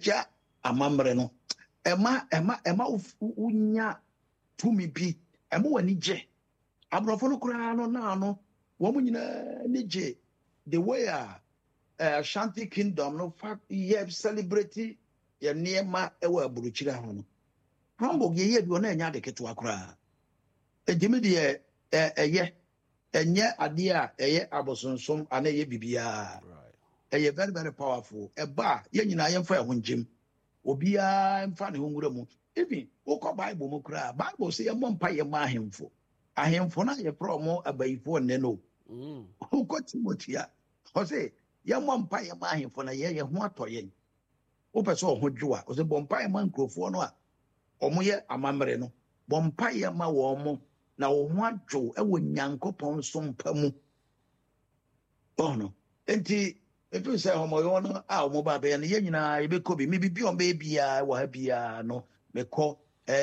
pagya amamre no ema unya tumi bi ema wani gye abrofo no kura no na no wo mu nyina ni gye the way Ashanti Kingdom no fact ye celebrate ye niema ewa aburukyira ho no Hamburg ye bi ona anya de keto akura ejimi de enye ade a eye abosonsom ana ye bibia eye very very powerful eba ye nyina ye mfa ho njim obia mfa ne ho ngura mu even ukọ Bible mu kura Bible say ye mompa ye ma ahemfo na ye promo abayifo ne no ukọ Timothy a o say ye mompa ye ma ahemfo na ye ho atoye o pese o ho dwoa o say bompa ye ma nkrofo no a omo ye amamre no bompa ye ma wo mo na wo ho adwo e wo Nyankopɔn so mpa mu no enti efi say homo yo no a omo ba be no ye nyina ye be ko bi mi bi on be bia wo ha bia no me ko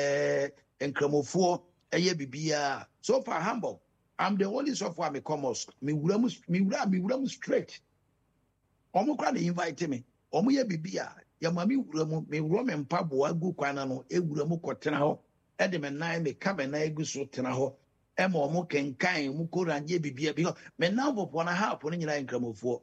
enkramofo eye bibia so far humble I'm the only so far me come mosque me wura mu straight omo kwa na invite me omo ye bibia ya ma me wura me mpabo agu kwana no e wura mu kotena ho e de me nan me ka me nan agu so tena ho e ma omo kenkan mu koranje bibia because me nan popo na half no nyina enkramofo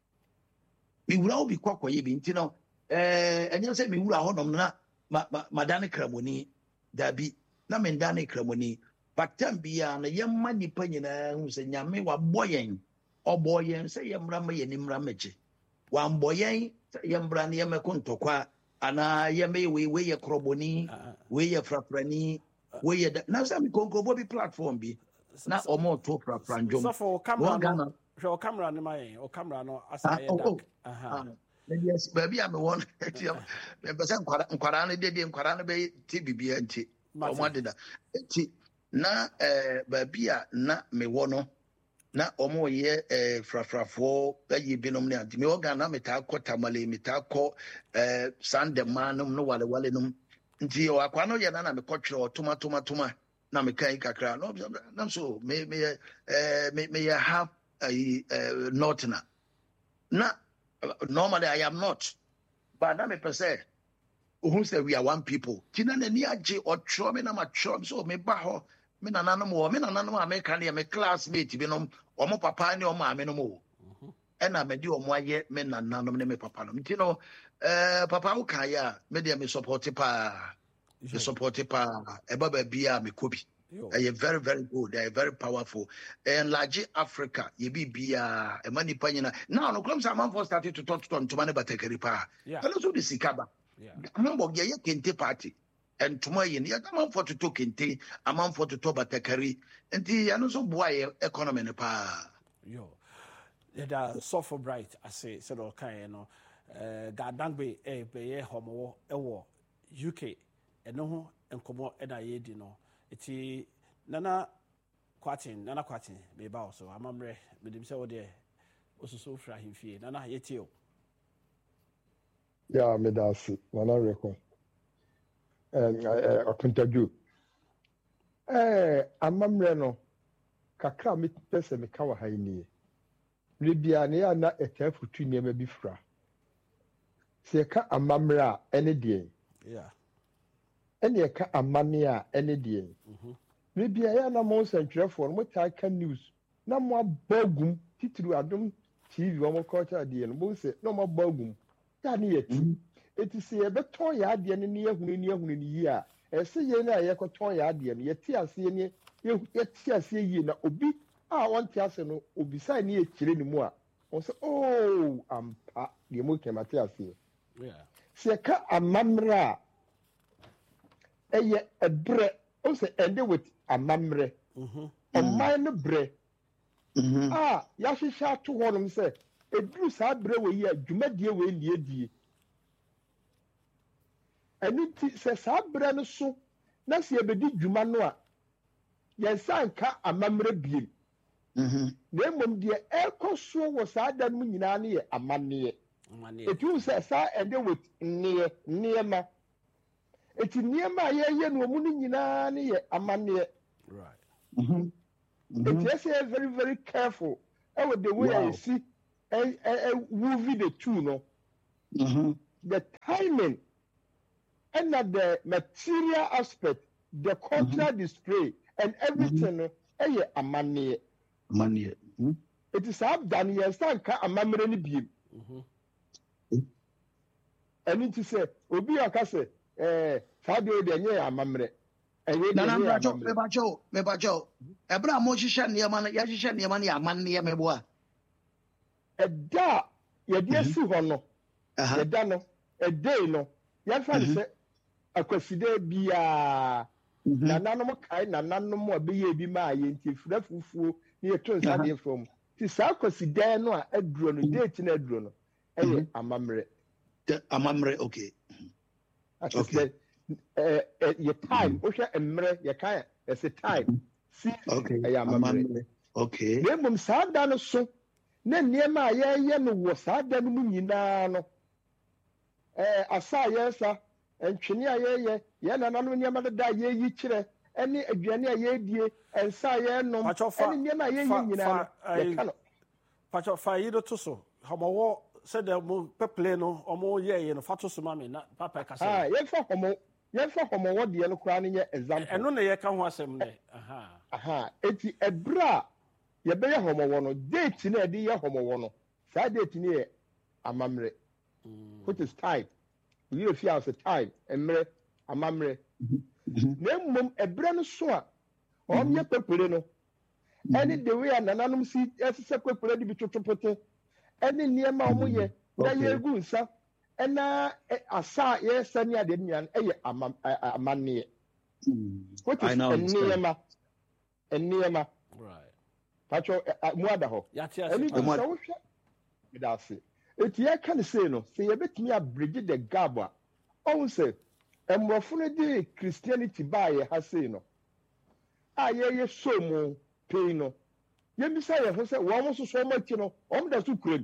me wura obi kwakoye bi ntino enye se me wura ho nom na madane kramoni dabi na mendane kramoni batam bia na yemma nipa nyina hu se nyame wa boyen oboyen se yemra ma yeni mra meche wa mboyen yemra ne yemeko ntokwa ana yeme we ye kroboni we ye frafrani we ye na se mi konkobo bi platform bi na omo to frafranjom so for camera show camera ne mai o camera no asa ye dak yes baby am won me pese nkwara no de nkwara no be ti bibia nti o mo deda nti na baby a na me wono na omo ye frafrafo ayi binom ne anti me organ na me ta ko tamale me ta ko sandemanum no wale num nti o akwa no ye na me kotwere toma na me kai kakra no na so me have not na normally I am not, but now me per se, who say we are one people. Tina ne ni aje or tro me na ma tro so me ba ho me na nanu mo America ne me classmate bi no omo papa ne omo ame no mo. E na me di omo aye me na nanu ne me papa no. Nti no papa wo kan ya me de me support pa. Me support pa e baba bia me kobi. They are very, very good. They are very powerful. And large Africa, you be a money panina. Now, no clubs are man for started to talk to money but take a repair. And also the Sikaba. Number ye kente party. And tomorrow in the man for to talk kente, a man for to talk about tekari. And the also boy economy in pa. Yo, that soft bright, I say, said okay, you know, that dangbe be homo UK, and no, and come out and I you know. Iti nana kwatin me ba so amamre me dim se wo de osuso fra himfie nana yetio ya me da si nana reko akontaju amamre no kakra me pese me ka wa haini rebia ne ya na etafutu niema bi fra se ka amamre a ene de ene ka amane a ene de maybe I am a century for what I can news no more bogum titru adom TV o mo culture de no say no more bogum ya ne yeti eti se e beton ya de ne ehunu ni yi a e se ye na ye koton ya de ne yeti ase ne yeti ase yi na obi a won ti ase no obi sai ne ekire ni mu a won say oh ampa de mo kemate ase se ka amamra eye ebre o se ende with amamre man no bre ya hwehwa to honom se eduru sa bre we yi adwumadie we liedie ani ti se sa bre no so na se ebedi dwuma no a yensan ka amamre biem na mom de ekoso wo sa da no nyina ne ye amane etu se sa ende with niema eti niema ye no mu nyina ne ye amane right It's very, very careful. With the way I see movie the two, no. the timing and the material aspect, the cultural display, and everything, amani. It is up done, yes, thank a mamma beam. And it is a Obia Casse, Fabio de Nia Mamre. Mebajo, Abraham Moshishan Yaman, Yashishan Yamani, Amani Meboa. A da, your dear Suhono, a dano, a day no, Yan a consider be a Nanamo kind, and none more be my inti frefu near Trinity from. Tis our consider no a drone, a date in a drone, a mamre. Okay. Okay. Your time, Osha and Mre, your kind, as a time. See, I am okay. Name sad done so. Then near my yen was sad than Munino. I saw yes, sir, and Chinia, yan and Anunia Mother die ye chile, any a Jania ye, and Saya no much of fun. Patch of fire to so. How said the pepleno or more ye and Fatos Mammy, not Papa Cassa. Yes, for homo, what the yellow crown in your example. And only a can was him. It's a bra. You be a homo one, date in a dear homo one. Side date near a mamre. What is time? You feel as a time, and mere a mamre. Name mum a brand soa. On your pepperino. Any the way an anonymous seat as a separate ready to put it. Any near Mamuye, that you're good, sir. And I saw yes, and I didn't a man what is a nearma? Right. Pacho Muadaho. That's it. It's ya can say no, say a bit me a Bridget the Gaba. Oh, say, and Rofunade Christianity by a Hasino. Ah, yeah, so more pain. Ye Messiah who said, one was so much, that's too good.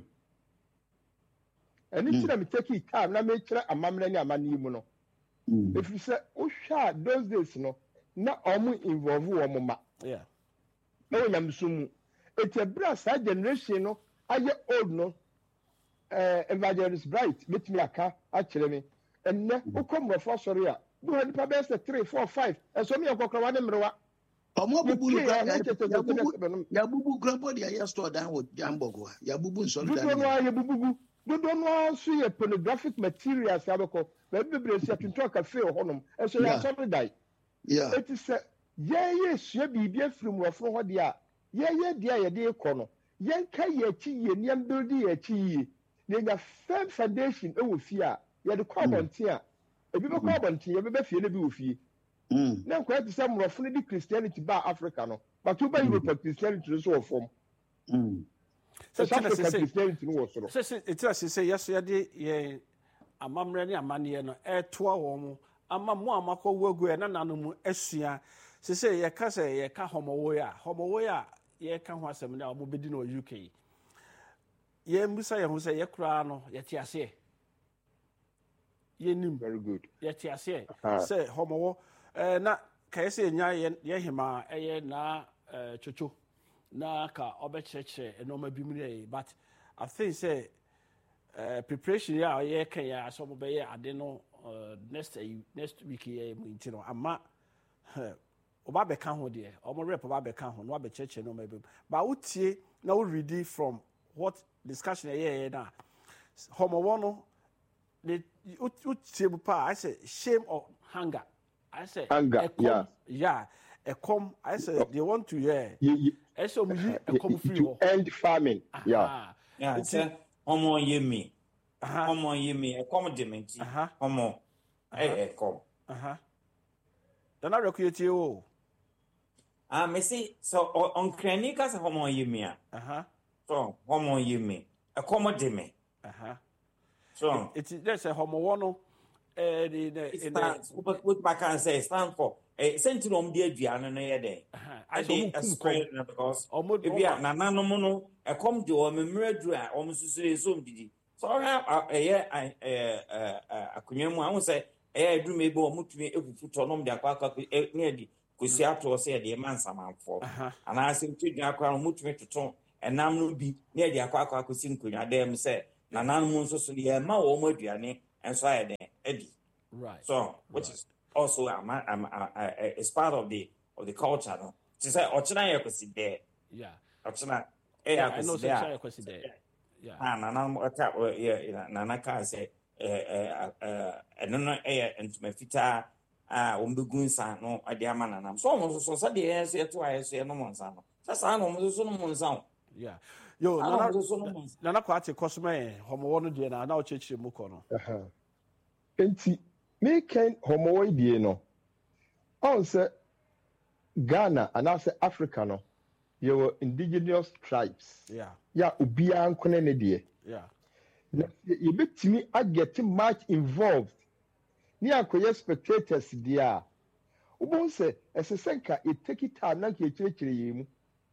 And it's me take it time, na make sure a mamma and a man. If you say, oh, shot those days, no, not almost involve woman. Yeah. No, I'm soon. It's a brass generation, no, I get old, no. Evangelist Bright, with me a car, actually, and now who come with us, sorry, who had the best 3, 4, 5, and so me a cock around them. Yabubu grandpa, yes, to a down with Jambogo. Yabubu, so you don't know, see a pornographic material, Sabaco, but you can talk a fair honum, and so you are sorry die. Yeah, it is a yes, you be dear from what they are. Dear corner. Yanka ye chi, and yan building a chi. They got firm foundation over fear. You had the carbon tear. A people carbon tear, you feel a bit of ye. Now, quite some roughly Christianity by Africano, but you buy Europe Christianity to so form. So Christianity was so. It's just to say, yes, ye a mamrani, a mania, a 12 a mamma, Marco Wogu, and an animal, Essia. She say, ye can say, ye can homoya, ye can was a now, Mobidino, UK. Ye Musaya who say, ye crano, yet ye say. Ye knew very good. Yet ye say, homo, na, can I say, ye hima, na, chuchu. Na ka obecheche enoma bimure but I think say preparation ya ye kan ya so be ya ade no next week ye mu no ama oba be kan ho de omo rep oba be kan ho no obecheche no ma be but utie na we read from what discussion ye na homo wono the utie bu pa I say shame or hunger I say hunger yeah a come I say they want to to end farming. Yeah. It's a homo yemi. Homo yemi, a commodity. Homo. A com. Then I recruit you. Missy, so on Kranicas, homo yemi. So, homo yemi. A commodity. So, it's there's a homo one. What I can say stand for. A sentinel dear Diana day. I think a square because if you are Nanomono, a come to a memory, almost say so did. So I have a Kunyam, I will say, I do maybe move to me if you put on the aqua near the Kusiato say the man some for. And I say to the aqua move me to tone, and now will be near the aqua cusin Kunya, them say, Nanamon so the ma or Modiane, and so Eddie. Right. So, which is also it's part of the culture. No, she said, "Ochina yakosi there." Yeah. Ochina, I know so yakosi there. Yeah. Nana ka say, no no ntuma fita ombegun san no ade ama nanam. So almost so say the say to say no monsa no. Sasa no so no monsa. Yeah. Yo, Nana kwate kosme homo no de na ochechire mu ko no. Enti me ken homo die no. On say Ghana and I say Africa no. You were indigenous tribes. Yeah. Yeah, ubia nkone ne de. Yeah. You bet me I get much involved. Ni akoye spectators dia. Ubon say esesenka e take it time na ke chire yemu.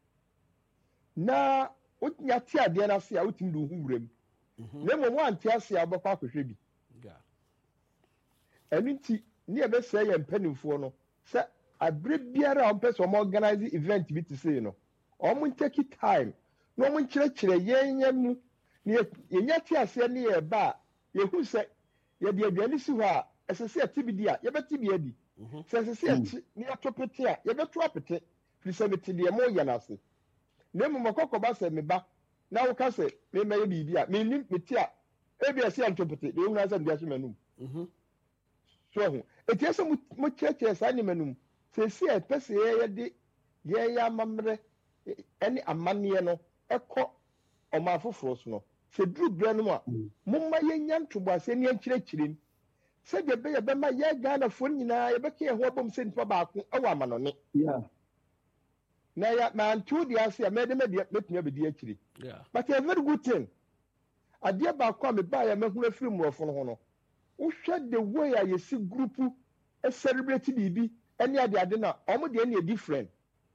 Na onya ti ade na se a utim do hu wurem. Na mo wan ti ase abakwa akohwe bi. Yeah. Eninti ni e be say ye mpanimfo no. Say abre biara on person mo organize event bi to say no. Omo take it time. No mo chire yemu. Ni yenya ti ase ni e ba ye hu say ye de aduane si ho a esese atibidi a ye beti adi. Se esese ati ni atopete a ye beto apete. Fisabeti de mo ya na se. Na mu makokoba se me ba na wo ka se me meye bibi a me nim meti a e bia se antopete de hu na se bia se manum so hu eti se mo cheche sa ni manum se si e pese ye de ye ya mamre eni amane no ekọ ọma afoforo so no se duru bra no a momma ye nya ntobo ase ni ankyerɛkyerɛm se de be ye be ma ye Ghana fo nyina ye be ke ho abom se ntoba baako ewa amanone na ya man two the asia me metumi abedi akiri but a very good thing adia ba kwa me ba ya mehu afiri murofo no ho no wo hwɛ the way a yesi group e celebrate bibi any ade na omo de na different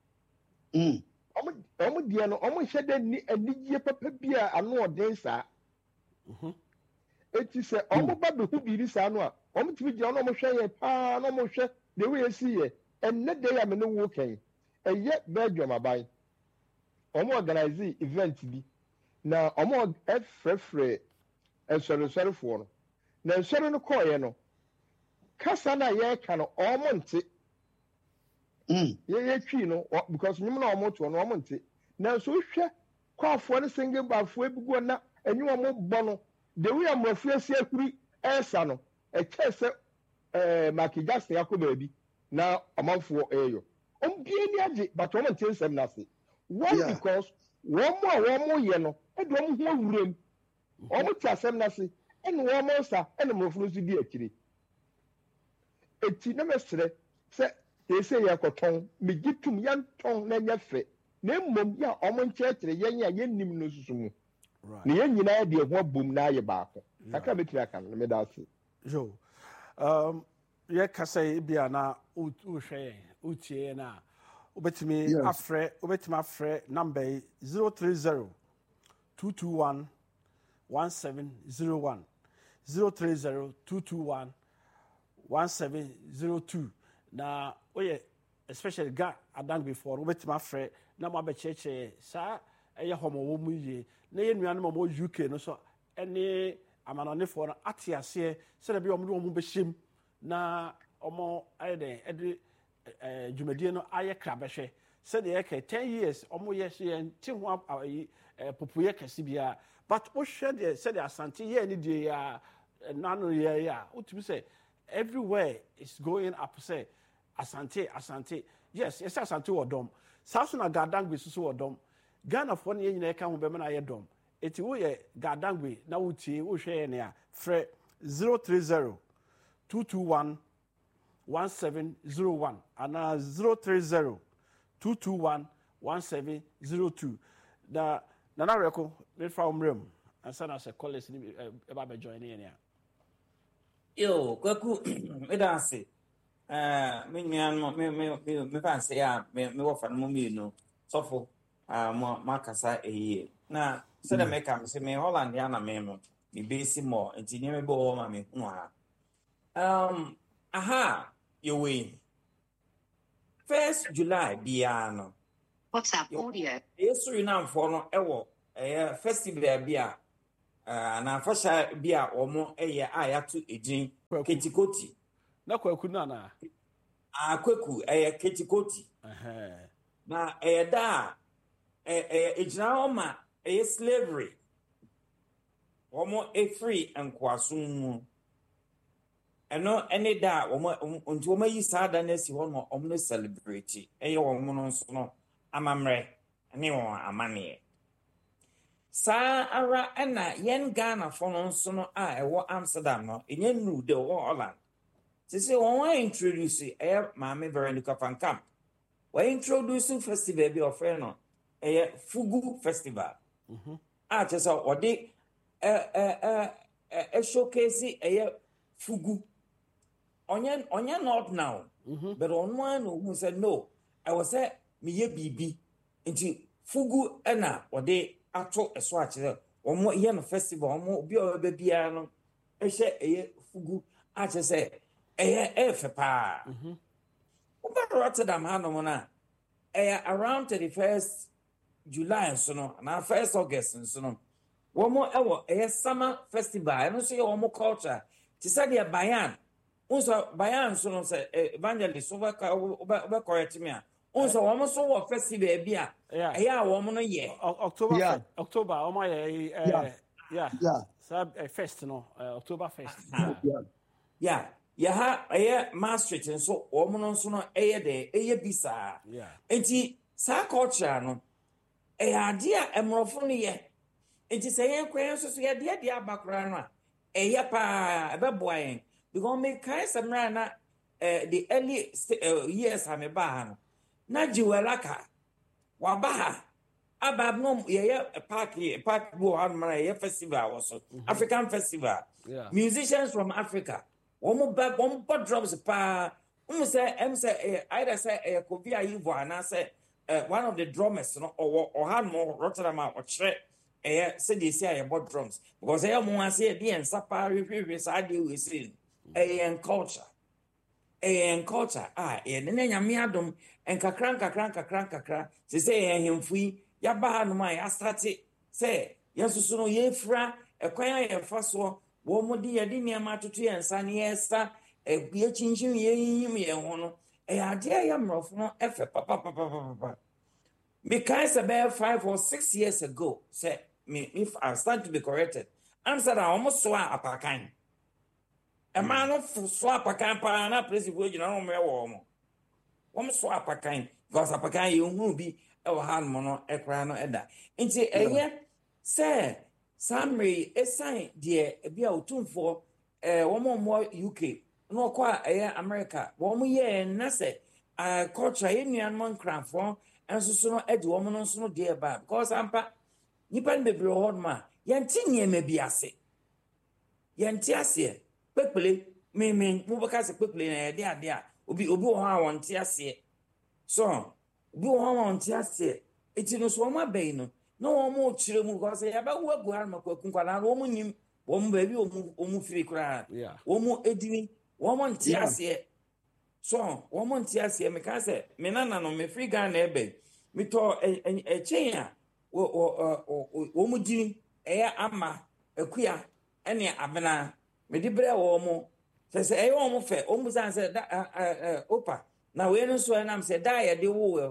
omo de no omo hwɛ de ni anigye papa bi a ano ɔden saa eti sɛ omo ba be hu bibi saa no a omo timi gye no omo hwɛ ye pa no omo hwɛ the way yesi ye enne de ya me no wo kan eye Belgium abai omo organize event bi na omo efrefre ensore for no na ensore no koye no kasa na ye ka no omo nte ye twi no because nyum na omo to no omo nte na so hwe kwafo no single bafo ebugo na enyu omo bɔ no de wi amofo esi akuri esa no e chese makijase yakoba bi na amanfo eyo Ombie age but woman tell them nothing. Why? Because one more ye no, and one more room. Almost tell them nothing, and one more sir, and more fruits to be actually. A tina mestre say they say yakoton, me get to young tongue, na yafe. Name mum ya almond church, the young yen nimnusum. Right. The young idea what boom na ye back. I can't make that can let me that's it. Joe. Ye kasa bia na uhwe utie na obetimi afre number 030 221 1701 030 221 1702 na oye especially ga adan before obetimi afre na mo abecheche sa eye homo wo mu ye na ye nuanu mo UK no so ene amanone for ate ase se na bi omo be shim na omo ayede edi dwumadie no aye krabehwe se de yeke 10 years omo ye nti ho popuye kase bia but o hwe de se de asante ye ni de ya nanu ye ya utumi say everywhere is going up say asante yes asante wodom saso na gadangbe susu wodom Ghana fo ne nyina ka ho be me na ye dom eti wo ye gadangbe na wutie wo hwe ye ne a frɛ 030 221 1701 and 030 221 1702. The Nana Reko, we from room, and son as a college about joining here. Yo, Kwaku, me dance. Me fancy, me work for Mummy, no. So for Marcasa a year. Now, so the make up, say me Holland, Yana Memo, me base more, and see me bo, mammy. Aha, you win. 1st July, Biano. What's up, audio? Yes, you know, for no, festival, Bia. na fasha bi a omo eye a ya to edin Ketikoti na kwaku na na akwaku eye Ketikoti na eye da ejina oma eye slavery omo free enkwasum mu eno ene da omo nti omo yi sada na si ho no omo no celebrate eye omo no nso no amamre ene won amane sa ara ena yen Ghana for no nso no a ewo Amsterdam no enye nu de wo Holland sisi won introduce Maame Veronica van Camp we introduce festival bi offer no Fugu festival a chesa ode showcase Fugu onye not now but on one who said no I was say me ye bibi nti Fugu ena ode ato eso a chese omo ye no festival omo bi o be bia no ehye Fugu a chese fepa uba Rotterdam hanom na around 31st July so no na 1st August so no womo ewo summer festival no so ye womo culture ti say de Bayan unso Bayan so no say evangelist over correct me a unso womo so wo festival bia a womo no ye October womo yeah fest no October fest yeah Maastricht and so woman so no bisa enti sa culture no idea emrofo no ye enti say yen kwen so ye de abakora no pa beboyen because me kai samra na the early years am ba ha no na jiwelaka wa ba ha ababnom ye park go on mara ye festival also African festival musicians from Africa one drums pa say either say Kofi Ayivo and say one of the drummers no or had more Rotterdam or chere said they say about drums because mo say dey ensapa we say we see culture ne nyame adom enkakran say hemfui ya ba no ma ya start say yesusu no ye fra ekwan ya fa so wo mo di yedi niam atoto yensa ne yesa ye chinchin ye yim ye ho no ade ya mrofo no efe papa me kind about 5 or 6 years ago say me if I start to be corrected Amsterdam almost so apakan e ma no so apakan pa na principal gina no me wo so apakan because apakan ye hu bi e wo han mo no ekra no eda nti say Samri esan de bia otumfo womo UK no kwa America womo ye na se culture yenuan mon cranfo enso so no edi womo no so no de ba because ampa nipa bebre ho ma yenti niema bi ase yenti ase pepele me mo baka se pepele na de ade a obi ho a wonti ase so obi ho a wonti ase eti no so ma bai no no womo chire mu because ya ba wo agu har makwaku kwala womo nyim womo ba bi womo firi kra womo edini womo nti ase so womo nti ase me ka se me nana no me firi ga na ebe me to chen a womo dini ama akuya ene abena me di bre womo se womo fe womo san se opa na we no so na se da ya de wo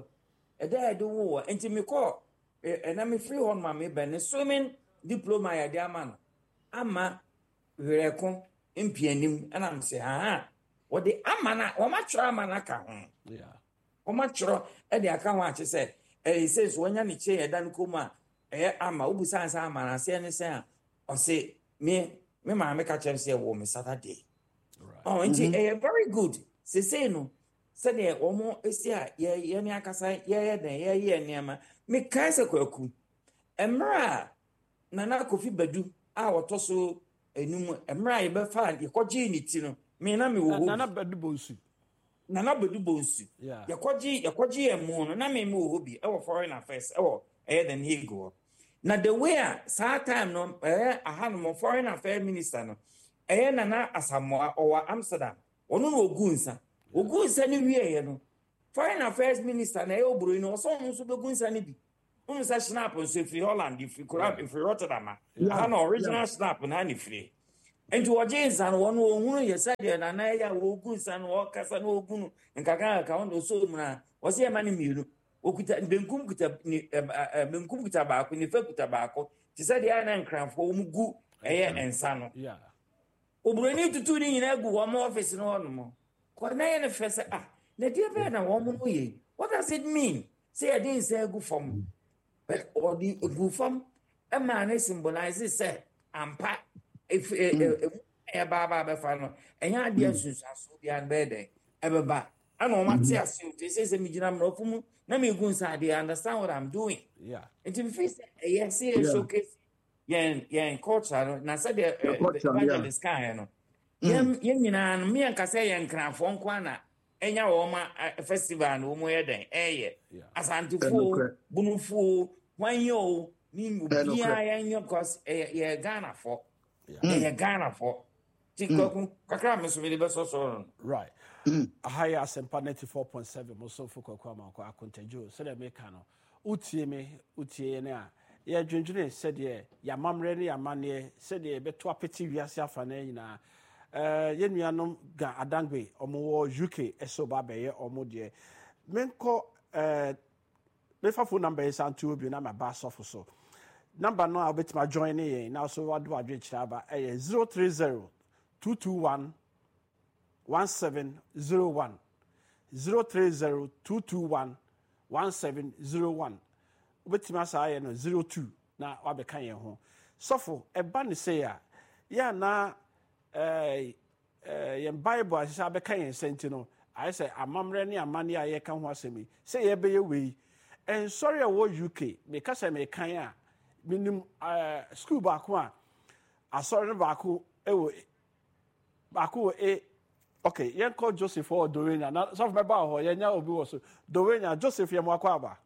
enti me call and I'm free on my me swimming diploma ya de ama wereko impianim and I'm say what the amana o ma tro amana ka ho o ma tro e de aka ho a che say says when ya ni che ya dan koma ama obusan sa amana se ne say o say me ma me ka chem say wo me Saturday oh nti very good say no say de omo esi a ye ni akasa ye den ye niam me kai se kwaku emra nana Kofi Badu a wotoso enum emra ye be fa ye koje ni ti no me na me wo nana Badu bonsu ye koje emu no na me wo bi e wo foreign affairs e wo den he go na the way sa time no ahanu foreign affairs minister no nana Asamoah or Amsterdam onu no ogunsa ni wie ye no foreign affairs minister na oburo no so no so begunsa ni bi say snap and say free Holland, if you could if you Rotterdam. An original snap and any free. And to what James and one who you said, and I will go and walk as an old goon and Kaka account or so. Was here many mule? Okuta Benkum tobacco, in the fake tobacco. She said the iron cramp for Mugu, and son. Yeah. We need to tune in a good office in one more. Cornea first, the dear man, woman, what does it mean? Say I didn't say good form, but or the good form, a man symbolizes, say, and pat if a baba final, and your dear sus are be unbed, ever back. I know what yes, this is a medium of whom, let me go inside, they understand what I'm doing. Yeah. And in face, yes, showcase. Yen culture na said the evangelist kan no yen nyina no me anka say yen kranfo nkwa na enya wo ma festival no mo yeden asantefo bunufo wanyo ni bia yen cause ye Ghana for ye Ghana for kakra me so me be so right higher Asempa 94.7 mo so foko kwa ma kwa akontajo so dem ka no utie ne a ya dwendwene sɛdeɛ yamamre ne yamane sɛdeɛ beto apeti wiase afa na nyina yenuanom ga adangbe omo UK eso ba beye omo de menko mefa phone number is antu obi na maba sofo so number no a betima join yen na so wado adwe kira ba 030 221 1701 030 221 1701 obetima sa ye no 02 na wabeka yen ho sofo eba ne say a ya na yen bible asisa abeka yen senti no I say amamre ne amane a ye ka ho asemi say ye be ye we en sorry a wo UK me ka say me kan a minim school ba ko a asori ba ko okay yen call Joseph or Dowenya na sofo me ba ho ye nya obi wo so Dowenya Joseph ye mo akwa aba.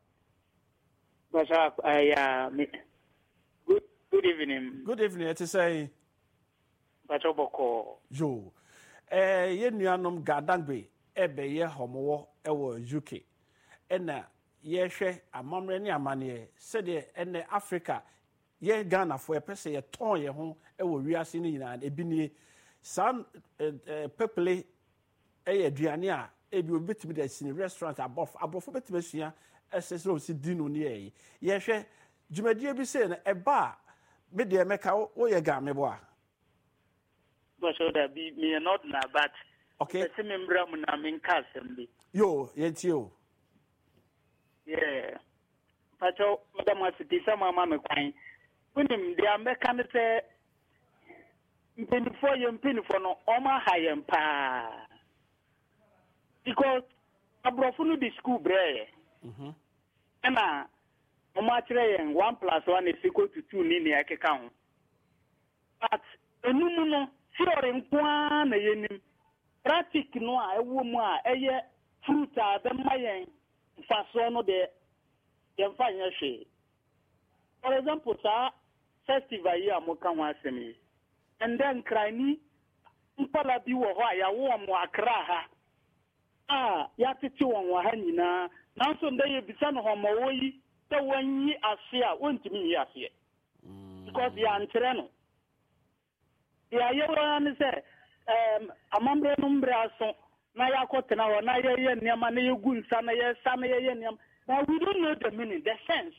Good evening. Good evening. It is say Bachoboko. Yo. Ye nuanom gadangbe ebe ye homo ewo UK. Ena ye hwe amamre ne amane se de ene Africa ye Ghana for pese ye ton ye ho ewo wiase ni nyina ebi nie san people aduane a ebi obetimi da sini restaurant abofo betimi sua esesro si dinu ne ye hwe dwumadie bi se na eba me de meka wo ye ga me bo a so that be me not na but okay se membra mu na men ka assembly yo ye ti o yeah pacho madam asiti sama mama me kwan unim de ameka ne se mpinifo no oma hayem pa because abrofo no di school bre na oma kire yen 1+1 is equal to 2 ni ne akeka ho but enum no theory nkwa na yenim practice no a ewo mu a eye fruit a be mayen faso no de yen fa yen hwe for example sa festival yi amoka ho asemi and then krani mpala bi wo ho a ya wo mo akra ha ya tete won wa ha nyina nanso ndeye bisa no ho mo wo yi te wanyi ase a wontimi yi ase because ya ntere no ya yewa ne se amambre no mbra so na ya kotena ho na ye niam na ye gu nsa na ye sa na ye niam but we don't know the meaning the sense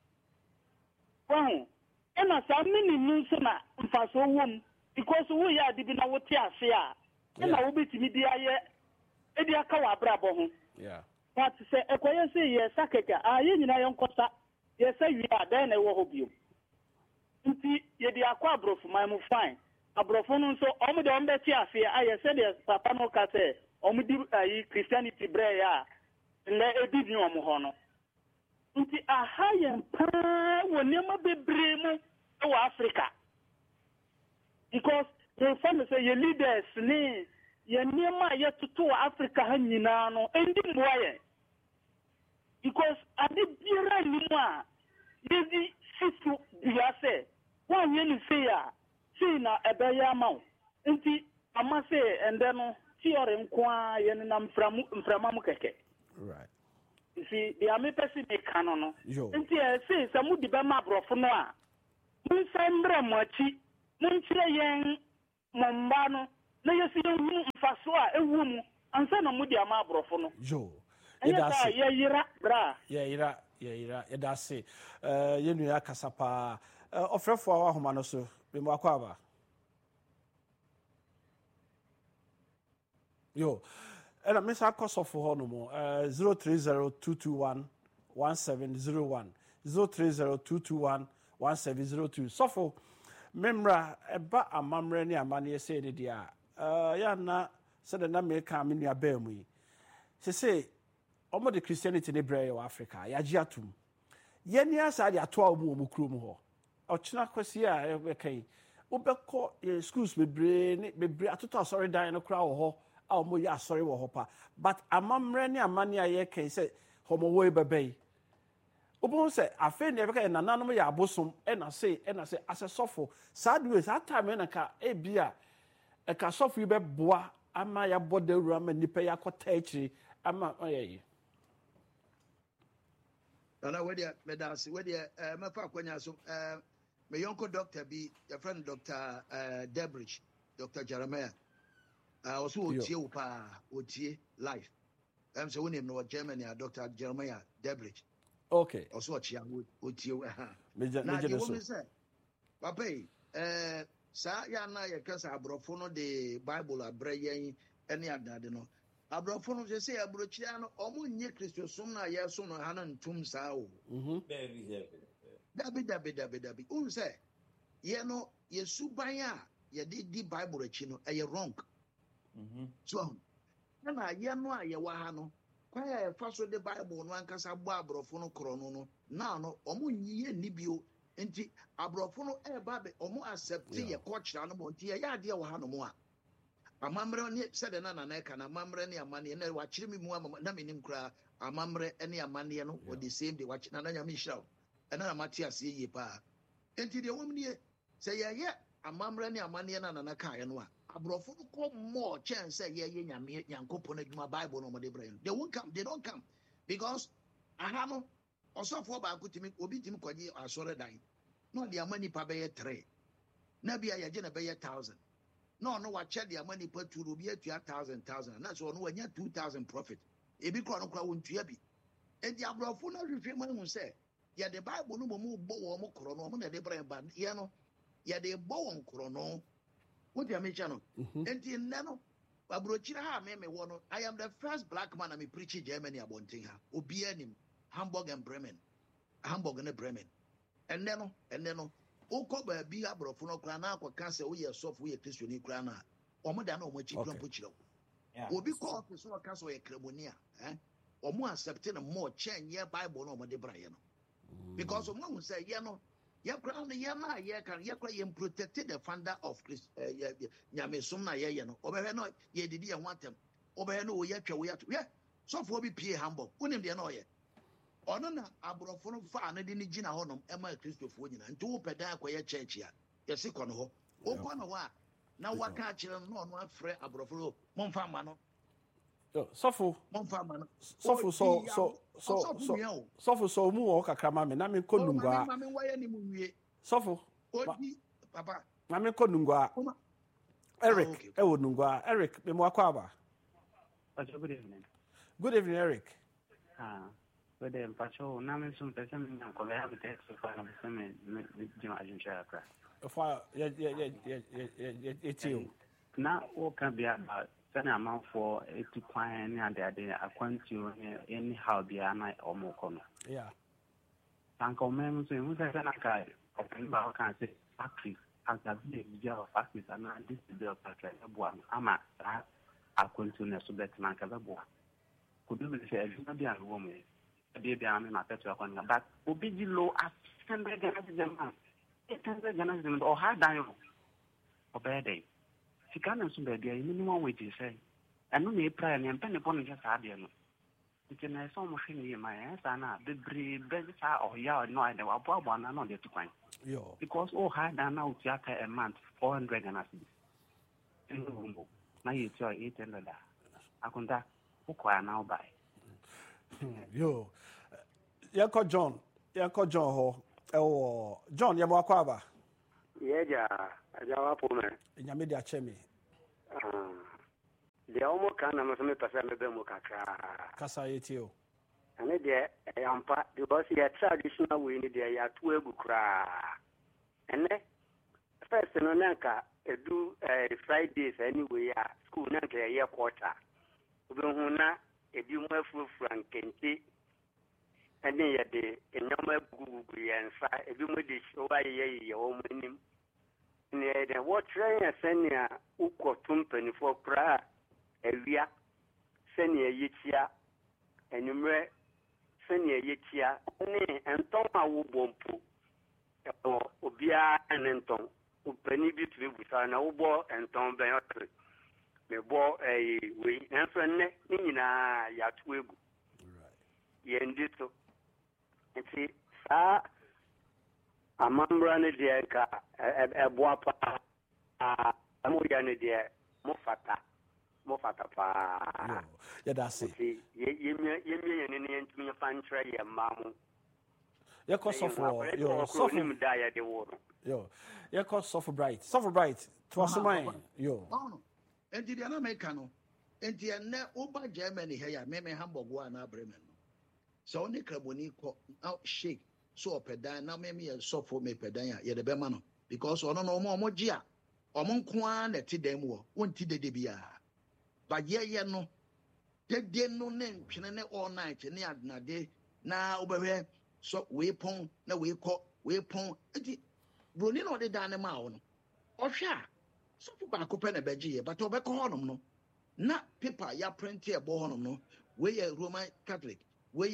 wow ena sa meaning no so na mfaso wom because we ya dibi na wote ase a ena wo betimi di aye edi aka wa brabo ho yeah but say ekoye say ye sakeka ye nyina ye nkosa ye say wi a den na wo ho bio nti ye di akwa abrofu man mu fine abrofu no so omo de ombe ti ase a ye say de papa no ka say omo di ayi Christianity bre ya le edi bi omo ho no nti aha ye pa woni ma bebre mu e wa Africa because the family say ye leaders ni ye niema ye tutu Africa ha nyina no endi mboaye because ade biara ni mu a ye di situ bia say wan ye ni say a say na ebeya ma nti ama say ende no theory nko a ye ni na mframa mu keke right see the army person me canon. Yo. Nti say some di be ma brofo no a. Mun sembra mo achi. Mun kire yen momba no. Na yesi hu mfaso a ewu mu. Ansa na mu di ama brofo no. Yo. Yes, yira bra. Yira. That's it. You know, Kasapa. Offer for our home, so be more quava. Yo, and I miss our cost of for no 030-221-1701. 030-221-1702. So for memra eba amamre ni amane say ni dia. Ya na said na me ka me nua ba mu yi. Say omo de Christianity ne bra yo Africa. Ya gi atum. Ye ni asa de ato a mu krom ho. Ochina kwasi a e kai. Obekọ schools bebre atoto asori dan no kra wo ho. Omo ya asori wo ho pa. But amamre ni amane a ye kai say homo wo bebe. Obo say afa ne beka nananom ya abosom e na say asesofo sadwe that time na ka e bia e ka sofo be boa ama ya bodaru ama nipa ya kota akiri ama oyeyi. Ana wedia medasi wedia mefa kwanya so me yonko doctor bi your friend Dr. Debridge, Dr. Jeremiah. Also otie upa otie life. So we name no Germany Dr. Jeremiah Debridge. Okay. Also chia otie na you want me say papa sa ya na ye kasa abrofo no de Bible abre yen ene adade no abrofo no say abrochia no omo nye Kristo som na ye so no ha na ntum saa o dabi say ye no ye suban a ye di Bible achi no e wrong so na ye no a ye wa ha no kwa ya fa so de Bible no ankasa bo abrofo no krono no na no omo nyiye nibio enti abrofo no eba be omo accept ye culture no mo nti ye ya de wo ha no mo a amamre ne said na na ka na amamre ne amane na wa kire mi mu na menim kra amamre ne amane no o the same day wa na nya mi hira na Matthias ye pa enti de wom ne say ye amamre ne amane na ka ye no a abrofo no ko more chance say ye nyame nyankopon adwuma Bible no mo de brain they don't come because aha no osofo ba akutimi obi timi kwaje asore dan no de amani pa be 3 na bia ye je na be 1000 no wa che de amani pa turu bi atua 1000 na so no wanya 2000 profit ebi kro no kra wontua bi e di abrofo no hwehwe man hu say ye de Bible no mo bo wo mo kro no mo na de brain ba ye no ye de bo won kro no what do you mean channel enti nne no abrochira ha me wo no I am the first black man am preaching Germany abontin ha obi anim Hamburg and Bremen and then no oko ba bi abrofo no kra na akwa say we ye soft we Christian kra na omo da na omo chi plan pochiro obi ko office no ka so ye kremonia omo accepting more change ye Bible no omo de bra ye no because omo who say ye no ye kra na ye na ye kan ye kra ye protected the founder of Christ nyame som na ye no obehwe no ye didi ye wantem obehwe no ye twa we so for obi pie Hamburg unim de na oye ono na abrofo no fa na de ni gina ho no ema Kristofo nyina nti wo peda akoye church ya yesi kono ho wo kono ho a na waka akire no ono afre abrofo mo mfa ma no sofo mo mfa ma no sofo so mu o kakra ma me na me konungwa ma me waye ni mu wie sofo odi papa na me konungwa Eric e wo nungwa Eric me mo akwa aba good evening Eric But then, Pacho, now I'm some person I'm going to have a text to find some Jim. It's you. Now, what can be about send amount for 80 points and the idea I want you anyhow be a night or more. Yeah. Uncle Mem, so you say, I open about can say factories as a big job factories and not this bill factory. I'm at I continue to bet my cavabo. Could you say, it's not be a woman? Baby, I'm in my pet but Obiji low at 100 Ghana, 800 Ghana, or hard dial. Or bad day. She can't assume that there is minimum wage, you say. And no need prayer and penny upon just Adian. You can have some machine in my ass and the breed, or yard, no idea what one and not there to find. Because all hard down now, a month, 400 Ghana. In the room. Now you try 800. I can that book now buy. Yo. Yako John ho. John yabo akwaba. Yeja, ajawa pome. Nyame dia chemi. Dia omo kana mo me pesa me be mo kakra. Kasa yetio. Ane dia yampa because ya traditional way ni dia ya tu egu kra. Ene first no nanka edu Fridays anyway ya school nanka ye quarter. Obi hu na ebi mo afufura nkenti. Ene ye de enyama gugu yensa ebi mo de showa ye o mo nim. Ne de what train senia ukọ tumpanifo kra ewia senia yitia enumre senia yitia ne enton awo bompo obia enenton upani bi tu busa na ubo enton ben yotre me bo we enso ne nyina ya tu egu ye ndito nti sa amambra ne de ka eboa pa amoya ne de mofata pa ya dase ye ne ntumi fantra ye mamu ye ko sofo nim da ya de wo ye ko sofo bright to asomai yo enti dia na meka no enti ene oba Germany he ya me Hamburg wa na Bremen no so ne kraboni ko shake so opedan na me sofo me pedan ya ye de be ma no because ono no omo gi a omo nko a na ti dan mu wo wonti dede bia ba ye no dede no ne ntwene ne all night ne adnade na obehwe so we pon na we pon enti broni no de dan ma wo no ohwe a so fu ba ko pe na beji ye but obekọ honom no na paper ya print e bo honom no we ye Roman Catholic we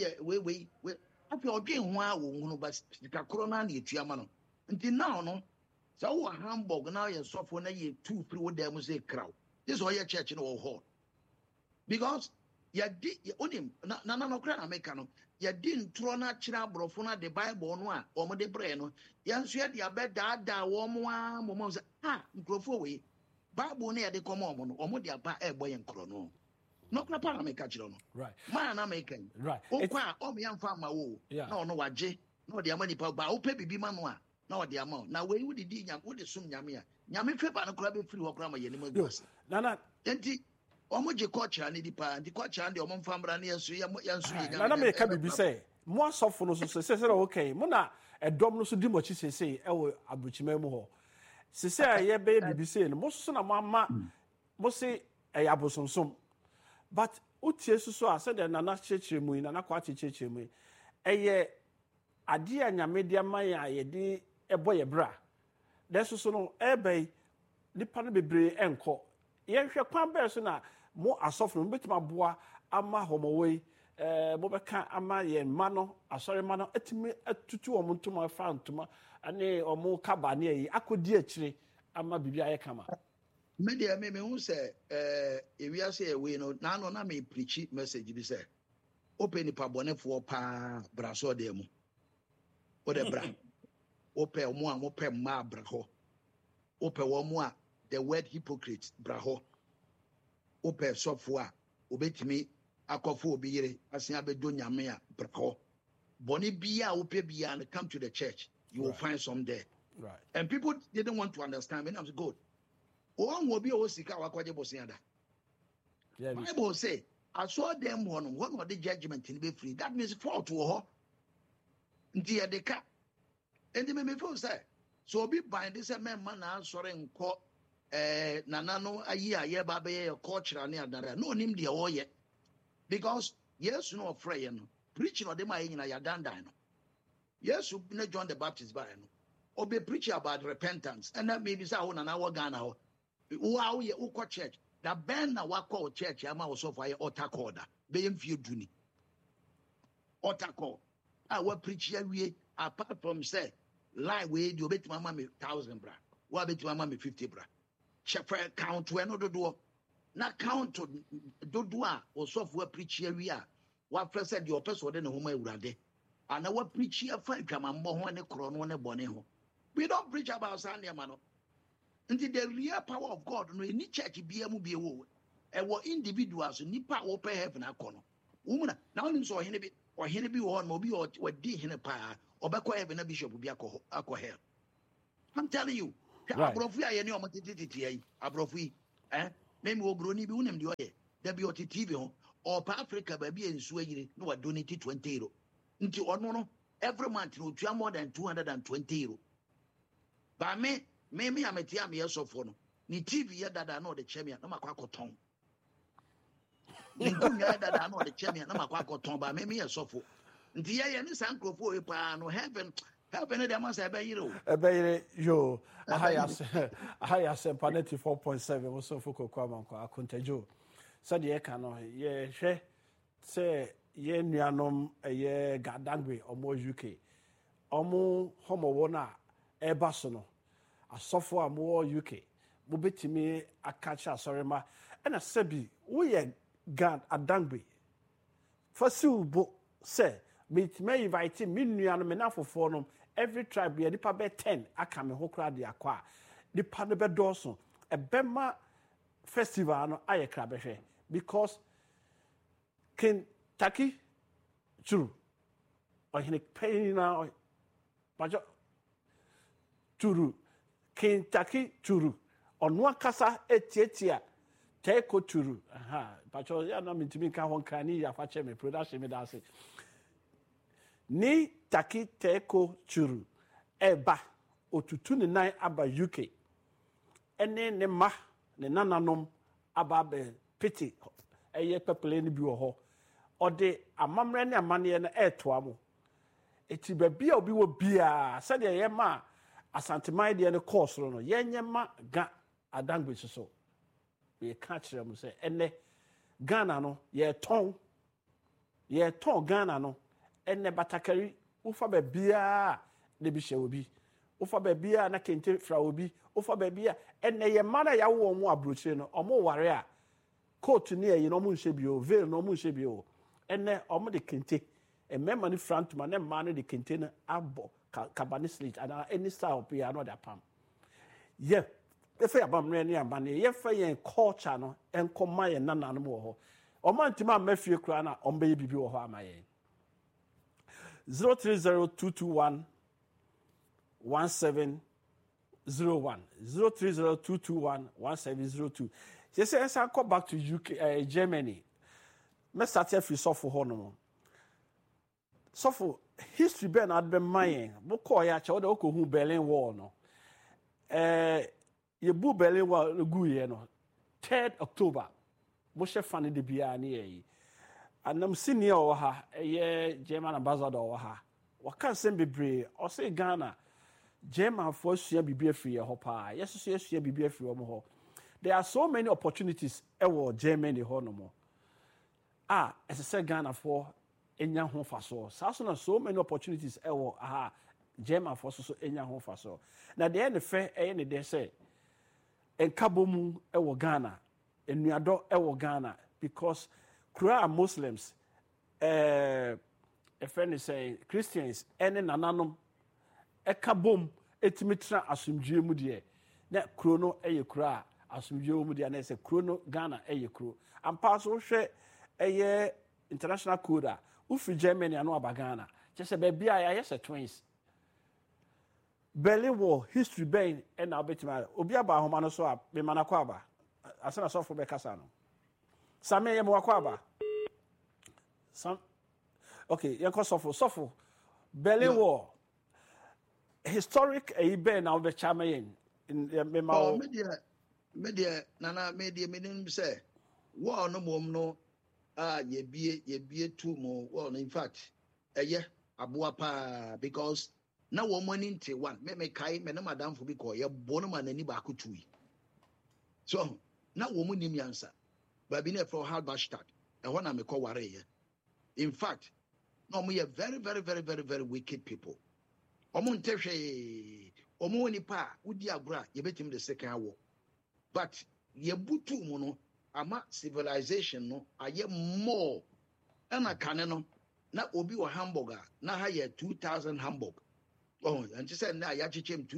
afi odwen ho a wo hunu ba kakoro na na etua ma no nti now no so wo Hamburg na ye sofo na ye 2-3 wo dem say crowd this all your church no hall because ya di onim na no kra na meka no ya di ntro na kira abrofo na the Bible no a o mo de bre no ya nso ya de abeda wo mo a mo say nkrofo we Bible na ya de komo mo no o mo de aba ebo ye nkro no no kra pa na meka kira no right man na meka right o kwa o me yamfa ma wo na ono waje na o de amani pa ba o pe bibi ma no a na o de ama na we wo di nyam wo de sum nyame a nyame fe ba no kra be free ho kra ma ye ne maguase nana enti omo je culture ne di pa di culture de omo mfambra ne yansu ye nana me ka bibi say mo asofo no so say okay mo na edom no so di mo chi say e wo abruchima mu ho say ye be bibi say no mo so na mo ama mo say e abosonsom but utie suso a say de nana chechire mu nana kwa chechire mu eye ade a nyame de ama ya ye di ebo ye bra de suso no ebe nipa no bebre enko ye hwe kwan be so na mo asofo no betima boa ama homowei mo beka ama ye ma no asore ma no atimi atutu o ntoma fa ntoma ane o mo kaba ne yi akodi akire ama bibia ye kama media me hu se ewiase ewe no na no na me preach message bi se open pa bonefo pa braso de mu o de bra ope mo a mo pe ma bra ho ope wo mo a the word hypocrite bra ho ope sofo a obetimi akofo obi yire asen abedo nyame a bra ho boni bia ope bia and come to the church you will find some there right and people didn't want to understand me. I'm good one will be o sika wakwaje bosiada Bible say I saw them one of the judgment in be free that means fault to ho nti e de ka endi me feel say so obi bind this man na sore nko nana no ayi aye ba be ye culture ne adara no nim de wo ye because yes no afraid no preaching of them ayi na ya dandan no yes na John the Baptist by no obi preach about repentance and that maybe say na wo Ghana ho wo ye wo church da ben na wa call church ama wo so for altar call da be yem fie duni altar call wa preach ya wie apart from say lie we do bet mama me 1,000 bra wa bet mama me 50 bra chefa count we no dodo na count dodo a wo so for preach ya wie a wa press the person de ne ho ma ewurade ana wa preach ya fa twamambo ho ne kro no ne bone ho we don't preach about Sunday man until the real power of God no any church bia mu bia wo e wo individuals nipa wo pe heaven akono Woman, now I'm so hene be on mobi or D hene pa or back where a bishop will be alcohol. I'm telling you, Abrofi, I know Matiti, Abrofi, maybe we'll grow ni unum the way. There be TV or Africa, baby, and Sway, no, donated 20 euro. Into no, every month, no, more than 220 euro. But me, I'm a tiam years of phone. Ni TV that I know the champion, no maquaco tongue. Ni that I know the champion, no maquaco tongue, but maybe a sofa. The air and his uncle for a pan or heaven. Helping them must have a hero. A bay, yo, a higher 4.7 was so for Kwama, I couldn't jo. So the Ekano, ye, she say, ye, Nianom, a ye, Gadangwe, or more UK. Omo homo wona e basono asofo amo UK mo betimi akacha sorry ma e na sebi wo ye gad adangbe fasiu bo say me invite me nua no me na fofo no every tribe ye nipa be 10 aka me ho kra de akwa nipa no be doso e bema festival no aye kra be hwe because Kentucky true or hine pain na Pajo Churu Kentucky Churu Onwa kasa etietia Teko Churu Pacho ya na mitimi ka hon kani ya fache me production me da se Ni taki Teko Churu eba otutu ne nan aba UK ene ne ma ne nananom aba be piti eye pepele ni bi wo ho ode amamre ne amane na etoa mo eti baby obi wo bia said ye ma asanteman de ne course no yenye ma ga adangbe so we ka kire mu say ene Ghana no ye ton Ghana no ene batakari ufa babia de bi hye obi ufa babia na kente fra obi ufa babia ene ye ma na ya wo mu abrochire no omo ware a coat ni ye no mu nhye bi o veil no mu nhye bi o ene omo de kente a member in front man and man the container abo cabani slit and any style be another palm. Yeah, if I am ready and banny, if I am culture no and come my and none more. O man to my Matthew Crana on baby or my 030221 1701 030221 1702. Yes, yes, I'll come back to UK, Germany. Let's start here for Honor. So for history ben had been mine, boko ya cha ode oko hu Berlin Wall no. Ye bu Berlin Wall gu ye no. 3rd October. Bo she fane de bia na yi. Anam senior o ha, ye German ambassador o ha. Waka sem bebre, o say Ghana German for sua bibia free ye ho pa. Yes sua bibia free o mo ho. There are so many opportunities e wo Germany ho no mo. As I said Ghana for enya ho faso so many opportunities ewo German for so enya ho faso na de ne fe ne de say enkabomu ewo Ghana enuado ewo Ghana because kura Muslims a friend is say Christians ene nananom ekabom etimitra asumdue mu de na kuro no eye kura asumdue mu de na say kuro no Ghana eye kuro ampa so hwe eye international code Ufi Germany and Ghana. Just a baby, yes, a twins. Berlin Wall, history bane, and I'll bet my Obiaba Homano swap, be Manaquaba. I sent a soft for Becasano. Some may Mwaquaba. Some okay, Yanko Sofo. Berlin Wall. Historic a ben now the Chamain in the memo. Media, Nana, media, say, war no more no. Ye be two more. Well, in fact, abuapa because now woman into one. Me kai me na madam for because ye bono man any baku tui. So now woman nimi answer. But been for Halberstadt. And when I me call warrior. In fact, no we are very, very, very, very, very wicked people. Omonteshe omo ni pa udi abra ye betim the second war. But ye butu mono. Ama civilization no aye more and a cannon na obi or hamburger na hire 2,000 Hamburg. Oh, and just said na yachim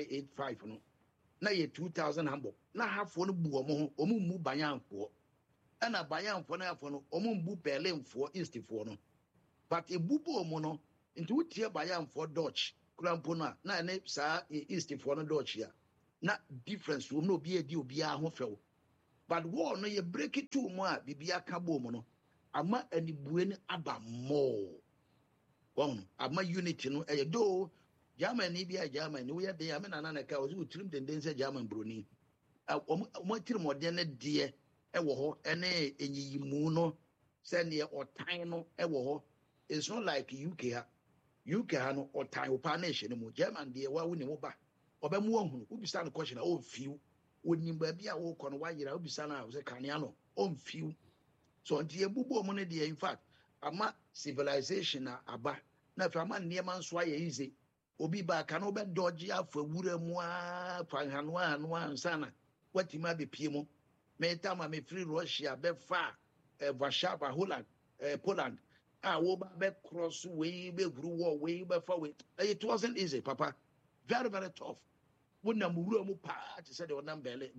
220385 no na ye 2,000 Hamburg na half one buomo omu banyan po ana bayanfo na afo no omumbu Berlinfo Eastfo no but ebubo omo no nti wotie bayanfo Dutch krampo no na ne saa Eastfo no Dutch ya na difference wo no obi edi obi a ho few but wo no ye break it to mo a bibia ka bo mo no ama anibue ni aba more won ama unity no e do Germany bia Germany wo ye de ya me na na ka wo trim denden se German broni mo tiri mo de ne de e wo ho ene enyiyimu no se ne otan no e wo ho it's not like UK ha no otan opa na ehye ne mo German de wa wo ne mo ba obemu ohunu ubisa no question o fiu onim ba bia wo kɔ no wa yira ubisa na wo se kanea no o fiu so nti ebubo mo ne de in fact ama civilization na aba na fa ma nneema nso aye ize obi ba ka no be dodge afa wura mu a fa hanu ansana watima be pie mu me tama me free Russia be fa Warszawa Holland Poland wo ba be cross we be guru war we be fa we it wasn't easy papa very very tough wona mu wura mu pa te say the onam bele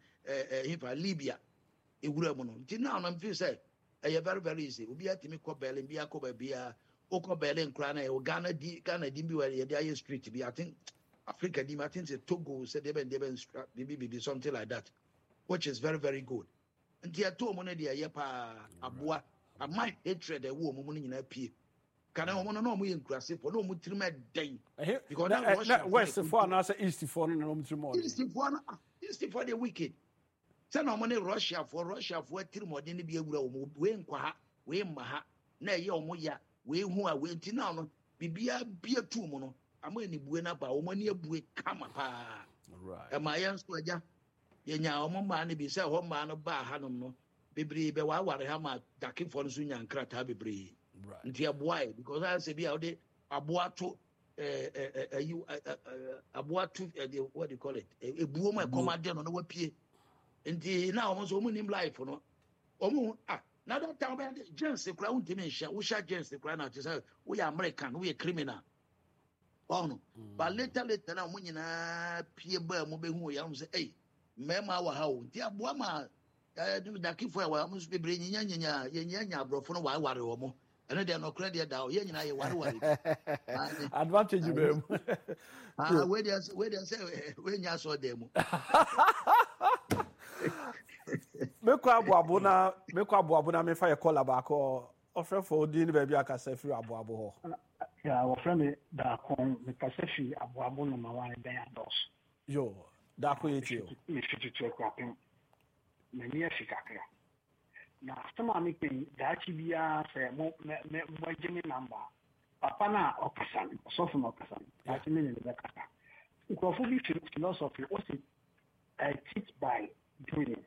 hifa Libya e wura mu no nti now na feel say very very easy obi atimi ko Berlin bia ko ba bia oko Berlin kra na e Ghana di bi where ye dey street bi I think Africa di I think say Togo say they be something like that which is very very good nti ato mo na dey ye pa aboa ama hatred e wo mo no nyina pie kana mo no mo ye nkurase for no mo tirima den because that west for na say east for no mo tirima east for the wicked say no mo ne Russia for tirima den bi awura wo we nkwa ha we mma ha na ye omo ya we hu a we nti na no bibia bia tu mo no ama ni bue na ba wo mani abue kama pa right e ma yan so aja ye nya omo ma ne bi say ho ma no ba ha no bebre be wa ware ha ma dakin for no so nya nkrata bebre right nti aboa because I say bia de aboa to aboa to what do you call it ebuo ma command no wa pie nti na omo so omo nim life no omo na that time James kura untimi nhia wo sha James kura na say we American we criminal no but later na mo nyina pie ba mo be hu ya mo say eh mema wa ha o nti aboa ma dakifo ya wa mo so bebre nyanya yenya abrofo no wa ware wo mo ene de no kura de da o ye nyina ye ware advantage be mu we dey say we nya so dem mekọ aboabo na me fa ye call back or ofrefo di ni ba bia ka sa free aboabo ho ya wo frame da kon me ka sa free aboabo no ma wa ben ados yo da ko yetio me fitu ko apem me ni afika kra na sama me pe da chi bia se mo jimi number papa na okasan so fo no okasan da chi me ni be kata ko fo bi philosophy o si teach by doing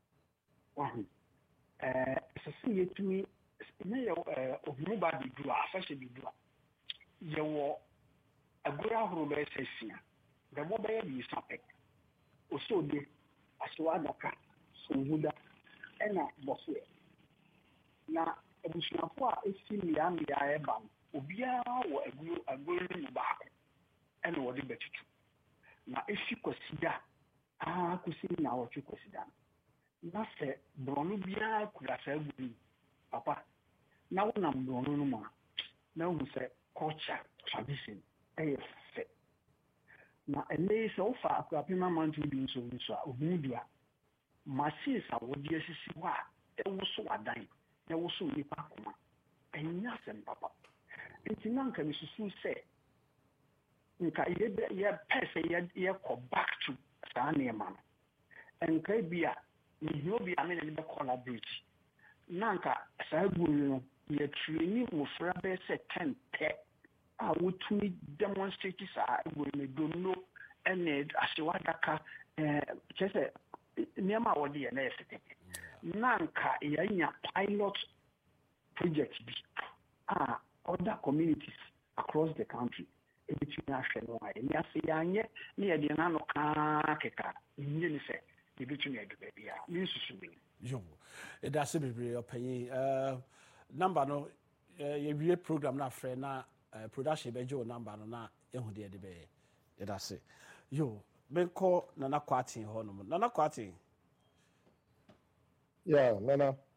so see you to me ohunu ba bi do afashe bi do ye wo agura horo be sesia the mo be bi sape o so de aso adaka so huda ena bose na ebusuafo a esi mia e ba obia wo aguru ni ba ena wo de betitu na esi kwasida kusi na wo kwasida na se brono bia kura sa guri papa na wona brono no ma na hu se culture tradition fe na ene so fa akwa pima mantu bi so ohudua machines a wodi asisi wa ewuso adan ewuso nipa koma enya sem papa ntina nka misusu se nka ye pese ye ko back to sane man nka bia ni obi amene ne be collaborate nanka sa guru no ye training wo fra be se 10 a wotumi demonstrate sa guru me do no ene asiwadaka chese niama wodi ye na yesete nanka yanya pilot project bi other communities across the country between ahwe no ai ni ase yanye ni ye de na no ka keka ni ni se e between edu be bia ni susu bi yo e da se bebre opanyi number no ye wie program na afre na production be jo number no na ehu de be e da se yo benko nana kwatin ho no nana kwatin yeah nana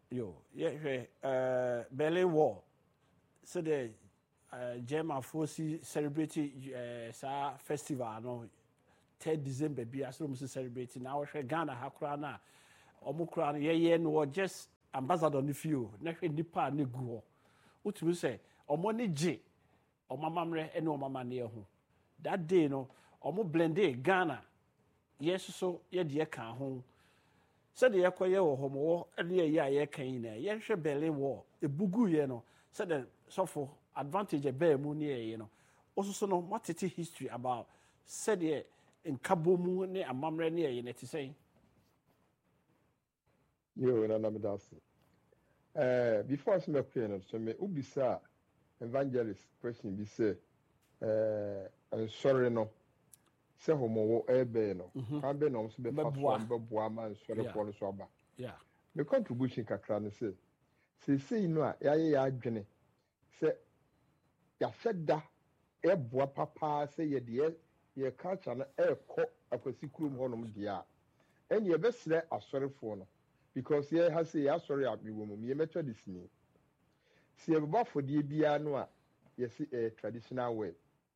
Yo, Berlin Wall. So the German forces celebrating festival no 3rd December be as we celebrating now Ghana hakrana omukra no just ambassador ni few na hwe nipa ne guo utumi say omo ne je omamamre ene omama ne ho that day no omo blended Ghana yes so ye de ka ho said the yakoye wo homo ene ye ya kan ina ye hwe Berlin Wall ebugu ye no said the sofo advantage e be mu ne ye no also no what history about said the in Kabomu ne amamre ne ye ne te say yo na na me das before I me pray no so me ubisa evangelist question bi say sorry no say homo wo ebe no kan be no so be fa so be boa man sorry for no so aba me contribution kakra no say no a ya adwene say ya feda e boa papa say ye de ye culture no e ko akwasi kurum honom dia en ye be sre asorefo no because ye ha say ya sorry abiwo mum ye methodist ni si e baba fodie bia no a ye see traditional way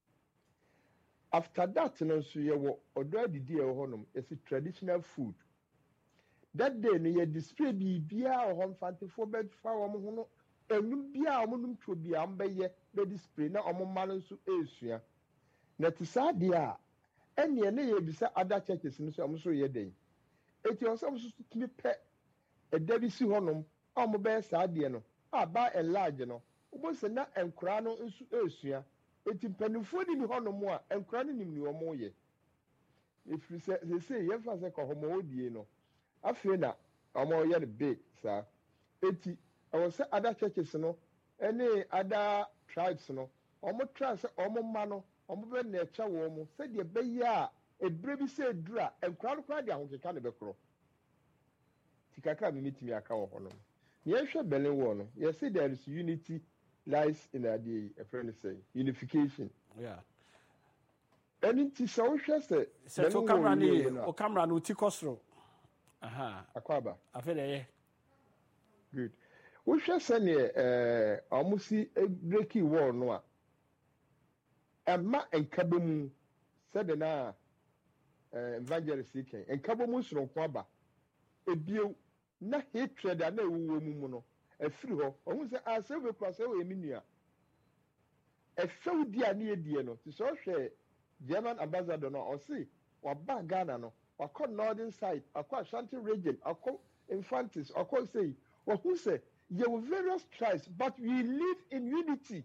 after that no so ye wo odo adidi e honom ye see traditional food that day no ye display bia o hom fantefo be fa wo mo ho no enum bia o mo num tro bia am be ye be display na o mo ma no so esua na ti sa dia a ene ne ye bisa other churches no so am so ye den eti o so so timi pe e da bi si honom a mo be sa dia no a ba enlarge no ubo se na enkura no nso esua eti panifo ni honom a enkura no nim ni o mo ye if you say ye fa se ko homo odie no afi na omo ye the big sa eti I was say other churches no any other tribes no omo try say omo ma no omo be na echa wo mo say de be ya ebre bi say dura enkura no kwa de ahokeka ne be kro tikaka mi mitimi aka wo hono ye hwe Berlin Wall no ye say there is unity lies in the a friend say unification anything so hwe say to camera ni o camera no ti kosro akwaba afele good we hwe say ne amusi breaking wall no a emma enkabemu said na evangelist ken enkabemu soronko aba ebio na hatred na ewuwo mu no afiri ho ohun se asewe kwase we minua efeudi ani edie no ti so hwe German ambassador no o si wa ba Ghana no wa ko northern side akwa Ashanti region akwa Infantis akwa say wa who say you have various tribes but we live in unity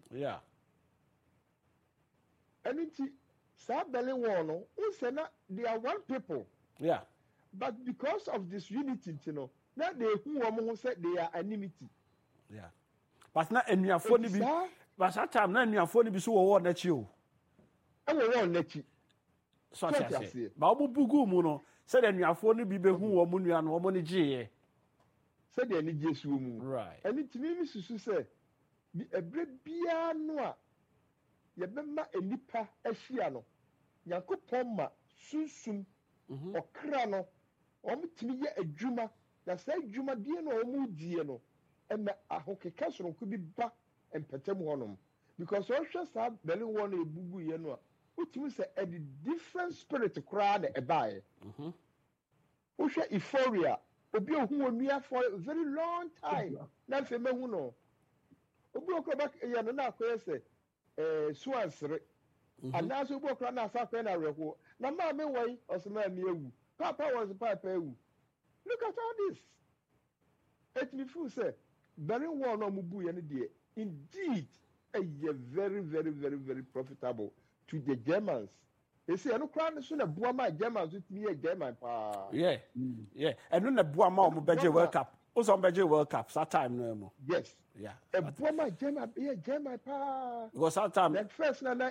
unity sa Berlin Wall no who say na they are one people but because of this unity you know now they who say they are enmity but na enuafo ni bi but that time na enuafo ni bi so wo na chi o e wo na chi so tia ba obu bugu mu no say the enuafo ni bi be hu wo mu nua no wo ni giye say the ni jesu mu right and it me susu say bi ebre bia no a ye be ma enipa ahia no yakopon ma sunsum okra no omtimi ye adwuma na say adwuma die no omudie no ema ahokeka soronko bi ba empetem honom because o hwe sa Berlin Wall no ebugu ye no a utimi say a different spirit kra na ebae o hwe euphoria obi ohu onua for a very long time na fe mehu no obi okra ye no na akoye say suansere anaso obi okra na asa kwen na reko na ma me wai osema mi ewu papa was papa ewu look at all this it me feel say Berlin Wall no mubu ye ne de indeed a very very very very profitable to the Germans. They say no crown so na boa ma Germans with me German pa and no na boa ma o beje World Cup o so beje World Cup that time no mo yes a boa ma German German pa because that time that first na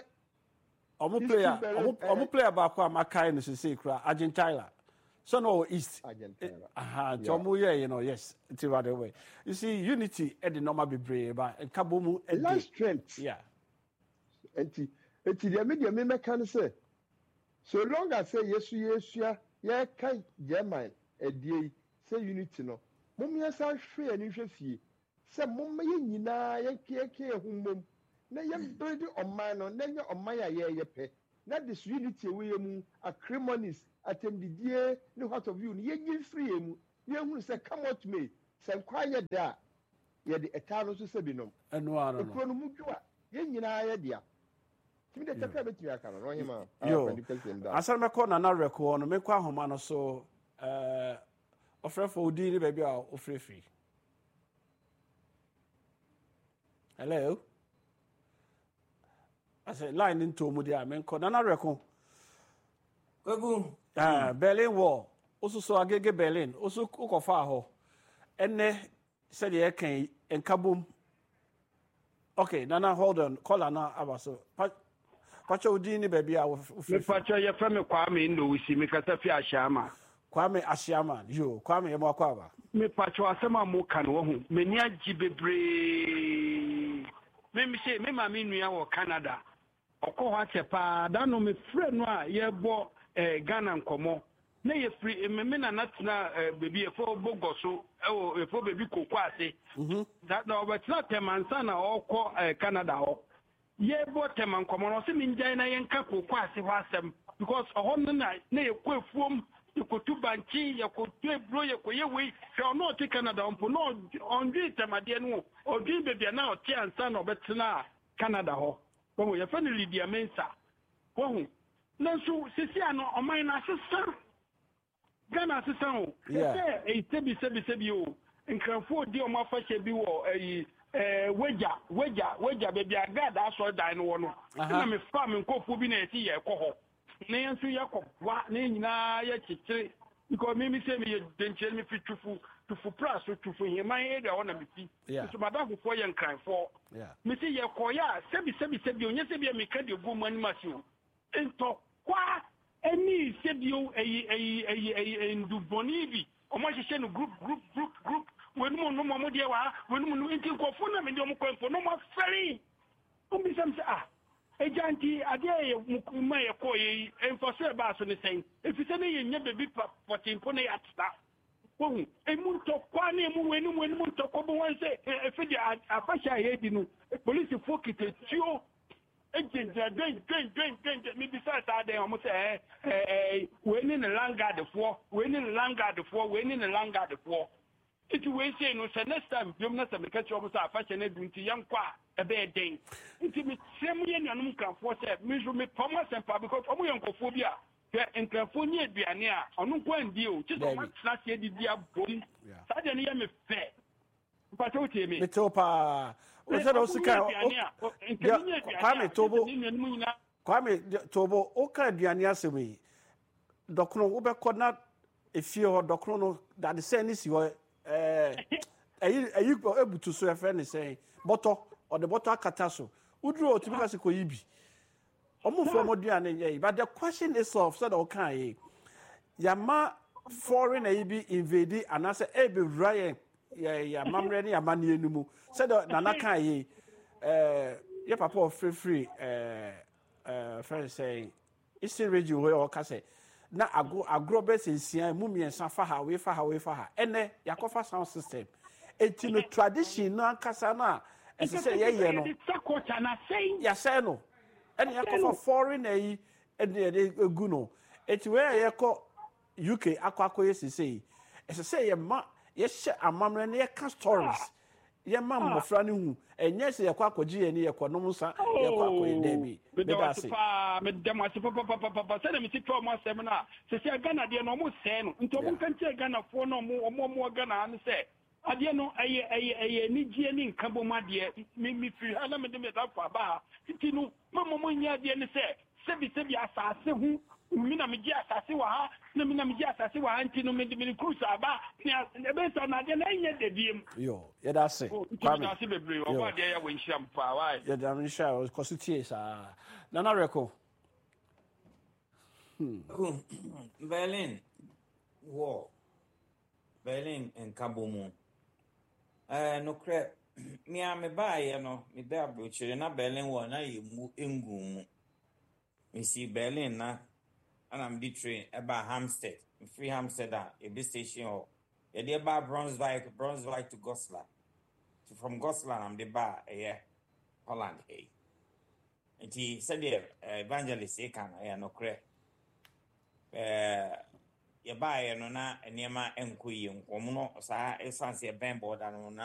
omo player ba kwa makai no say kra Argentina so no East Tomo you know yes it's right away you see unity at the normal be brave but kabomu last strength and the media me can say so long as say yes ye kai German say unity no Mumia san hwe ani hwe fie. Se mumma ye nyina ye hummom. Na ye build oman no na ye oman ya ye pe. Na this unity we mu acrimonies attemdidie ne what of you ye gi free mu. Ye hu se come out me. Se kwanye da ye de etano so se binom. Eno ano. Ekro no mu dwa ye nyina ye dia. Timi de tata betumi aka no hima. Asan me ko na record no me kwa homa no so ofrefo odi ni baby a ofrefi. Hello. I said line into mu dia me ko na record. Kwagu. Berlin wall. Oso so agege Berlin. Oso ukofa ho. Enne said ye kan enkabum. Okay, Nana, hold on. Call Nana Abaso. Pacho Udini, baby. I will. Pacho, your family, Kwame, no, we see me, Katafi Ashama. Kwame Ashama, you, Kwame Mokwaba. Me Pacho Asama Mokano, Menia Gibebre. Maybe say, me, my Minia or Canada. Or Cohatepa, Dano, me friend, ye bo Ghana and Como. Nay, free, me, not now, baby, a four bogoso, oh, a four baby coquasi. That no, but not a man, son, or call Canada. Ye bought them and come on, some in China and Capo quasi was them because a whole night, nay, a quick form, you could do banchi, you could do a blow your way, shall not take Canada on Pono on this time, I didn't know, or do baby now, Tia and son of Betina, Canada. When we are finally dear Mensa. Oh, no, so Siciano or mine assistant. Ghana assistant, a Sebi, and can afford dear Maffa Shebi or a Wedja, baby, I got that sort of dine one. I'm a farm and cook for being a tea, a coho. Nancy Yacob, what name na yet? Because maybe say me, then tell me to for plus to for him, my head, I want to be. Yeah, so Madame before you cry for. Yeah, Missy Yakoya, Sebi, you never be a mechanic woman, Matthew. And talk, what? Any said you a Dubonivi, or much group. When no more dear, when we think of phone and you for no more ferry. Don't be some a janty, a day, Mukuma, and for sure, Bass on the same. If it's any never be for Timpone at staff. Oh, a moon talk, one when moon talk over one say, if I fashion I hate you, a police folk it, you. Drink. Me besides that, they almost say, winning the Langard the four, winning the Langard the four. It will say no, next time, you must have catch almost a fashion into young qua a bad day. It's me, same year, and can force it, measure me, Thomas and because of Uncophobia. In California, be near, on no point deal, just a much last year, the dear boy. Suddenly, I'm a fair. But what you mean? Metopa. Kwame Tobo, Oka Dianiasimi. Docno Ubercona, if you're Docrono, that the same is your you able to swear friend is saying, Bottle or the bottle catasso. Would draw to because Koibi. Almost for Modian, but the question is of said okay. Yama foreign AB invaded and I said, Abby Ryan. Yeah, mamreni amani enumu. Said Nana kan ye papa free friend say Eastern region where or kase na agrobes nsia mu miensa fa ha we ene yakofa sound system etino tradition na kasa na say ye no ya say no ene yakofa foreign ayi ene egu no eti we yakọ UK akwakoye sisi say ye ma yes, a mamma and ye cast stories. Ye mamma franny who, and yes, ye quack or G and ye quanomusa, ye quack Debbie. Madame, papa, send me to my seminar. Say, Ghana, dear, no more saying, until one can take Ghana for no more Ghana, and say, I dear no, I need Jenny, Cabo, my dear, me free, I let me do it up for a bar. Tino, Mamma, dear, and say, Sebi, assassin who. Mina mijia sasiwa na mina mijia sasiwa antino mimi cruise aba na besa na de na nye de biem yo ye da se kwame na se bebre o ba de ya we nhia mpa why ye da nhia o kosutie sa Nana Reko Berlin war Berlin and Kabomu no crap me am buy no me da brochire na Berlin war na ye mu engum me see Berlin na and I'm the train about Hampstead, free Hampstead, a big station or yɛde ba Brunswick to Goslar. From Goslar I'm the bar Holland hey. Nti sɛdeɛ evangelist eka no no korɛ yɛbaeɛ no na nneɛma nkɔ yie nkɔm no saa ɛsiane sɛ yɛbɛn bɔɔda no na